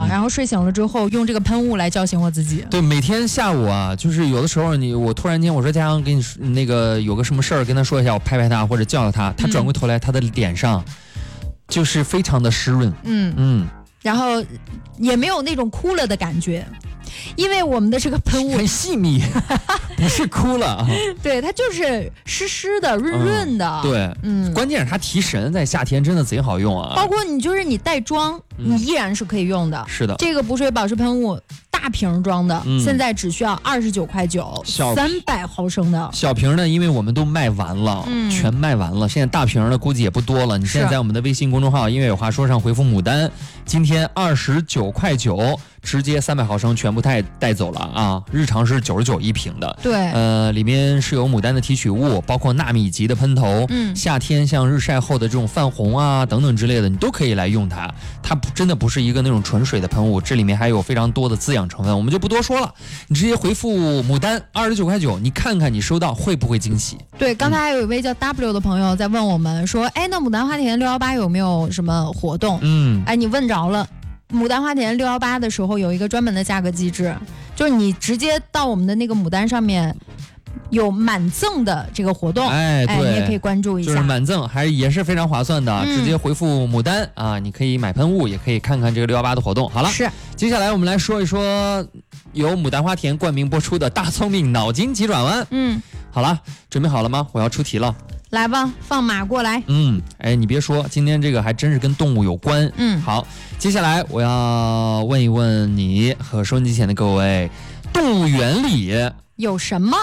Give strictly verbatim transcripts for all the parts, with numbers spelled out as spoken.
然后睡醒了之后用这个喷雾来叫醒我自己。 对，每天下午啊，就是有的时候你我突然间我说家长给你那个有个什么事儿跟他说一下，我拍拍他或者叫叫他，他转过头来，他的脸上就是非常的湿润， 嗯嗯， 然后也没有那种哭了的感觉。因为我们的这个喷雾很细密，不是哭了啊， 对，它就是湿湿的、润润的， 嗯、对，嗯，关键是它提神，在夏天真的贼好用啊。 包括你就是你带妆，嗯、你依然是可以用的。 是的， 这个补水保湿喷雾大瓶装的，嗯、现在只需要二十九块九，三百毫升的。 小瓶呢，因为我们都卖完了，嗯、全卖完了。现在大瓶的估计也不多了。你现在在我们的微信公众号“音乐有话说”上回复“牡丹”，今天二十九块九。直接三百毫升全部带带走了啊！日常是九十九一瓶的， 对， 呃，里面是有牡丹的提取物，包括纳米级的喷头，嗯，夏天像日晒后的这种泛红啊等等之类的，你都可以来用它。它不真的不是一个那种纯水的喷雾，这里面还有非常多的滋养成分，我们就不多说了。你直接回复牡丹二十九块九，你看看你收到会不会惊喜？ 对，刚才还有一位叫 W 的朋友在问我们说，哎、嗯，那牡丹花田六一八有没有什么活动？嗯，哎，你问着了。牡丹花田六一八的时候有一个专门的价格机制，就是你直接到我们的那个牡丹上面有满赠的这个活动， 哎，对， 哎你也可以关注一下， 就是满赠，还也是非常划算的。嗯、直接回复牡丹啊，你可以买喷雾，也可以看看这个六一八的活动。好了， 是， 接下来我们来说一说由牡丹花田冠名播出的大聪明脑筋急转弯。嗯，好了，准备好了吗？我要出题了。 来吧，放马过来。 嗯，哎，你别说，今天这个还真是跟动物有关。嗯，好，接下来我要问一问你和收音机前的各位，动物园里有什么？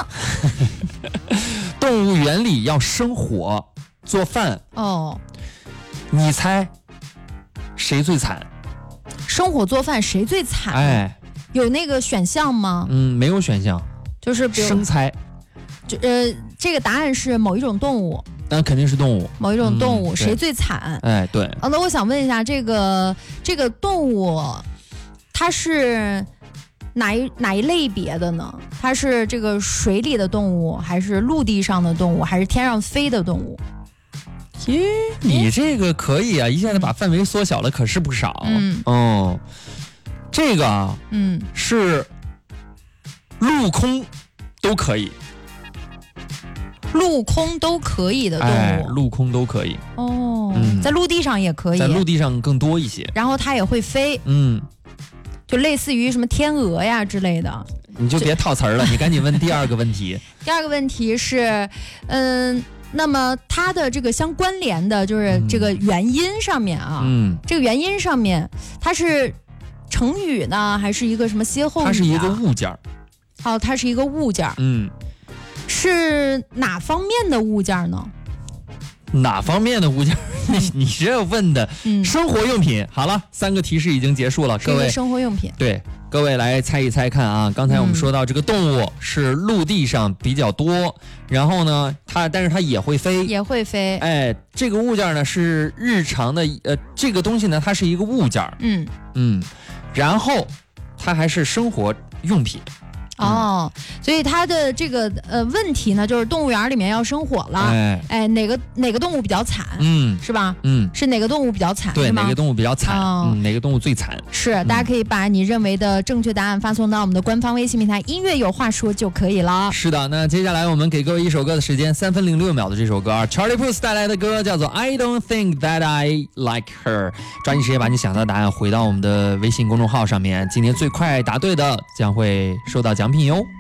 动物园里要生火做饭哦， 你猜谁最惨？ 生火做饭谁最惨？ 哎， 有那个选项吗？ 嗯，没有选项， 就是比如生猜。 就呃，这个答案是某一种动物， 那肯定是动物。 某一种动物、嗯、谁最惨？ 哎，对。 啊，那我想问一下，这个这个动物，它是哪一哪一类别的呢？它是这个水里的动物，还是陆地上的动物，还是天上飞的动物？ 耶，你这个可以啊，一下子把范围缩小了，可是不少。嗯，哦，这个啊，嗯，是陆空都可以。 陆空都可以的动物， 哎、陆空都可以哦、嗯，在陆地上也可以， 在陆地上更多一些。 然后它也会飞，嗯，就类似于什么天鹅呀之类的。 你就别套词儿了，你赶紧问第二个问题。 第二个问题是，嗯，那么它的这个相关联的，就是这个原因上面啊，嗯，这个原因上面，它是成语呢，还是一个什么歇后语、啊？ 它是一个物件儿。 哦，它是一个物件儿，嗯。是哪方面的物件呢？ 哪方面的物件？你你这问的、嗯，生活用品。好了，三个提示已经结束了，各位。 生活用品。 对，各位来猜一猜看啊！刚才我们说到这个动物是陆地上比较多，嗯、然后呢，它但是它也会飞， 也会飞。 哎，这个物件呢是日常的，呃，这个东西呢它是一个物件，嗯嗯，然后它还是生活用品。 哦，所以它的这个呃问题呢，就是动物园里面要生火了，哎，哎哪个哪个动物比较惨？嗯，是吧？嗯，是哪个动物比较惨？ 对，哪个动物比较惨？哦、嗯，哪个动物最惨？ 是，大家可以把你认为的正确答案发送到我们的官方微信平台"音乐有话说"就可以了。 是的，那接下来我们给各位一首歌的时间，三分零六秒的这首歌 ，Charlie Puth 带来的歌叫做 "I Don't Think That I Like Her"， 抓紧时间把你想到的答案回到我们的微信公众号上面。今天最快答对的将会收到奖品哟。